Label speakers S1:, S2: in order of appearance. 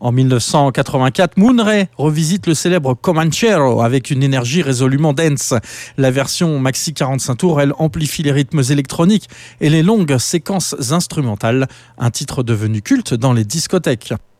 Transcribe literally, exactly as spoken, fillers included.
S1: En dix-neuf cent quatre-vingt-quatre, Moon Ray revisite le célèbre Comanchero avec une énergie résolument dance. La version maxi quarante-cinq tours, elle amplifie les rythmes électroniques et les longues séquences instrumentales, un titre devenu culte dans les discothèques.